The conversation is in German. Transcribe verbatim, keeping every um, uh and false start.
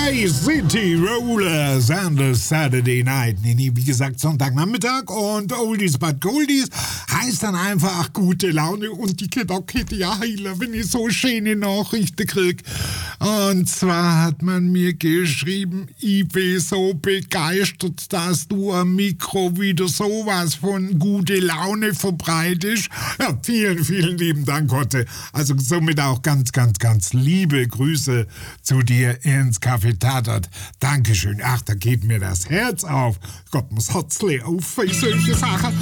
High City Rollers and the Saturday Night. Nee, nee, wie gesagt, Sonntagnachmittag und Oldies but Goldies heißt dann einfach gute Laune und die Kinder geht ja heiler, wenn ich so schöne Nachrichten krieg. Und zwar hat man mir geschrieben, ich bin so begeistert, dass du am Mikro wieder sowas von gute Laune verbreitest. Ja, vielen, vielen lieben Dank, Hotte. Also somit auch ganz, ganz, ganz liebe Grüße zu dir ins Café Tatort. Dankeschön. Ach, da geht mir das Herz auf. Gott, muss Herzli auf für solche Sachen.